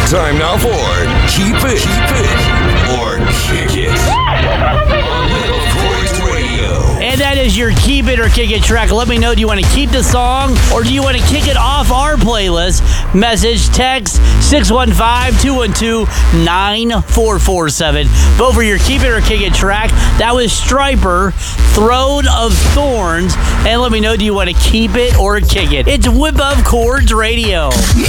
Time now for Keep It, or Kick It. On Little Chords Radio. And that is your Keep It or Kick It track. Let me know, do you want to keep the song or do you want to kick it off our playlist? Message, text 615-212-9447. Vote for your Keep It or Kick It track. That was Striper, Throne of Thorns. And let me know, do you want to keep it or kick it? It's Whip of Chords Radio.